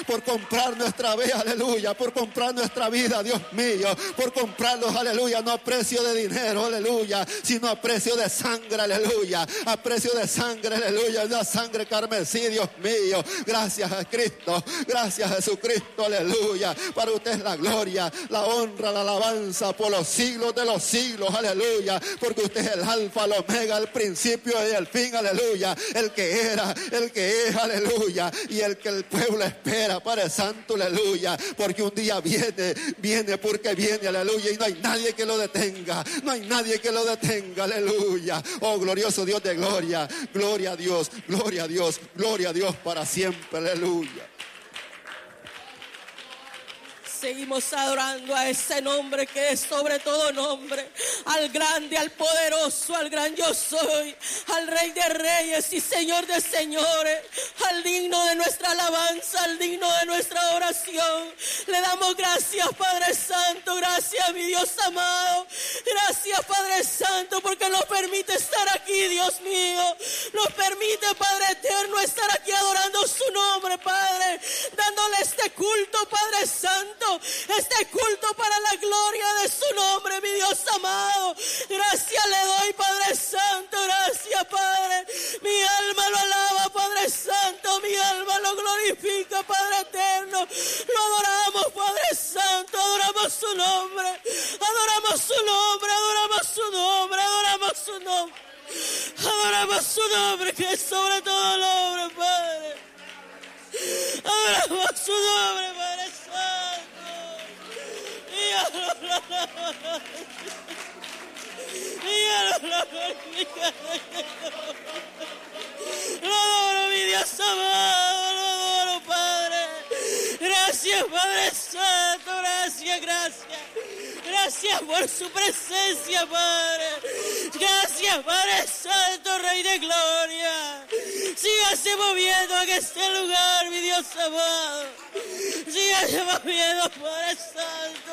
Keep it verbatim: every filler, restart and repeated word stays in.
por comprar nuestra vida, aleluya, por comprar nuestra vida, Dios mío, por comprarlos, aleluya, no a precio de dinero, aleluya, sino a precio de sangre, aleluya, a precio de sangre, aleluya, una sangre carmesí, Dios mío. Gracias a Cristo, gracias a Jesucristo, aleluya. Para usted es la gloria, la honra, la alabanza por los siglos de los siglos, aleluya, porque usted es el alfa, el omega, el principio y el fin, aleluya, el que era, el que es, aleluya, y el que el pueblo espera, Padre Santo, aleluya, porque un día viene, viene porque viene, aleluya, y no hay nadie que lo detenga, no hay nadie que lo detenga, aleluya. Oh, glorioso Dios de gloria, gloria a Dios, gloria a Dios, gloria a Dios para siempre, aleluya. Seguimos adorando a ese nombre que es sobre todo nombre, al grande, al poderoso, al gran yo soy, al Rey de reyes y Señor de señores, al digno de nuestra alabanza, al digno de nuestra oración. Le damos gracias, Padre Santo, gracias, mi Dios amado, gracias, Padre Santo, porque nos permite estar aquí, Dios mío, nos permite, Padre eterno, estar aquí adorando su nombre, Padre, dándole este culto, Padre Santo, este culto para la gloria de su nombre, mi Dios amado. Gracias le doy, Padre Santo, gracias, Padre. Mi alma lo alaba, Padre Santo, mi alma lo glorifica, Padre eterno. Lo adoramos, Padre Santo, adoramos su nombre, adoramos su nombre, adoramos su nombre, adoramos su nombre, adoramos su nombre que es sobre todo nombre, Padre. Adoramos su nombre, Padre Santo. Lo adoro, mi Dios amado, lo adoro, Padre. Gracias, Padre Santo, gracias, gracias. Gracias por su presencia, Padre. Gracias, Padre Santo, Rey de gloria. Sígase moviendo en este lugar, mi Dios amado. Sígase moviendo, Padre Santo.